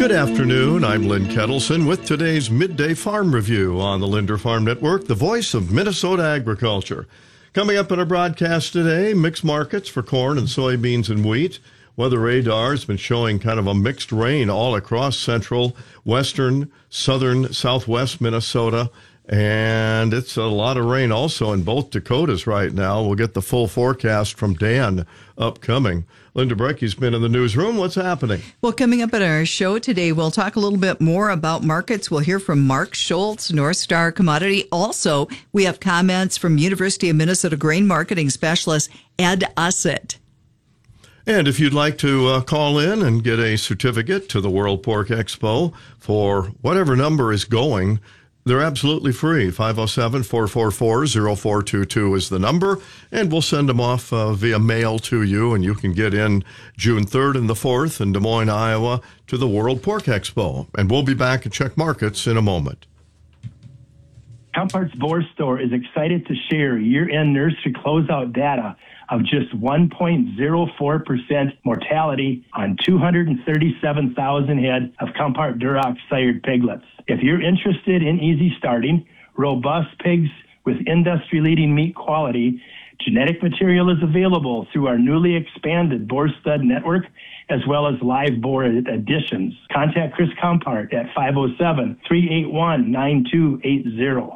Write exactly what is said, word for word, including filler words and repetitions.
Good afternoon. I'm Lynn Kettleson with today's Midday Farm Review on the Linder Farm Network, the voice of Minnesota agriculture. Coming up in our broadcast today, mixed markets for corn and soybeans and wheat. Weather radar has been showing kind of a mixed rain all across central, western, southern, southwest Minnesota. And it's a lot of rain also in both Dakotas right now. We'll get the full forecast from Dan upcoming. Linda Brecky's been in the newsroom. What's happening? Well, coming up in our show today, we'll talk a little bit more about markets. We'll hear from Mark Schultz, North Star Commodity. Also, we have comments from University of Minnesota grain marketing specialist Ed Ussett. And if you'd like to uh, call in and get a certificate to the World Pork Expo for whatever number is going, they're absolutely free. five oh seven, four four four, oh four two two is the number, and we'll send them off uh, via mail to you, and you can get in June third and the fourth in Des Moines, Iowa, to the World Pork Expo. And we'll be back at Check Markets in a moment. Compart's Boar Store is excited to share year-end nursery closeout data of just one point oh four percent mortality on two hundred thirty-seven thousand head of Compart Duroc sired piglets. If you're interested in easy starting, robust pigs with industry-leading meat quality, genetic material is available through our newly expanded Boar Stud network, as well as live boar additions. Contact Chris Compart at five oh seven, three eight one, nine two eight zero.